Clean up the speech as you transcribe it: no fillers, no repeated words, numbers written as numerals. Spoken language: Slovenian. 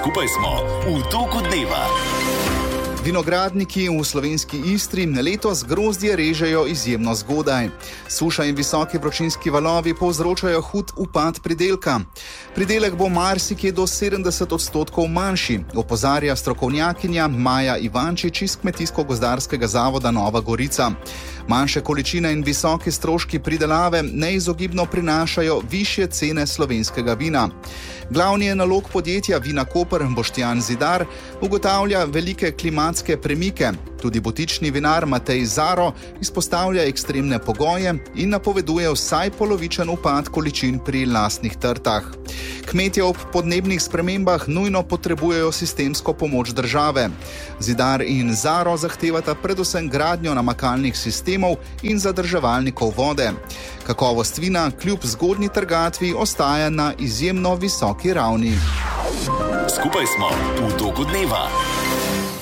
Skupaj smo v toku dneva. Vinogradniki v slovenski Istri letos grozdje režejo izjemno zgodaj. Suša in visoki vročinski valovi povzročajo hud upad pridelka. Pridelek bo marsikje do 70% manjši, opozarja strokovnjakinja Maja Ivančič iz Kmetijsko-gozdarskega zavoda Nova Gorica. Manjše količine in visoki stroški pridelave neizogibno prinašajo višje cene slovenskega vina. Glavni enolog podjetja Vina Koper Boštjan Zidar ugotavlja velike klimatske premike. Tudi butični vinar Matej Zaro izpostavlja ekstremne pogoje in napoveduje vsaj polovičen upad količin pri lastnih trtah. Kmetje ob podnebnih spremembah nujno potrebujejo sistemsko pomoč države. Zidar in Zaro zahtevata predvsem gradnjo namakalnih sistemov in zadrževalnikov vode. Kakovost vina kljub zgodnji trgatvi ostaja na izjemno visoki ravni. Skupaj smo v toku dneva.